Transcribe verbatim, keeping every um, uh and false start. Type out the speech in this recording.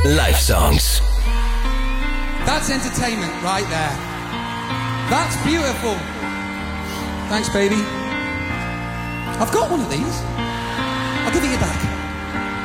Live songs. That's entertainment right there. That's beautiful. Thanks, baby. I've got one of these. I'll give it you back.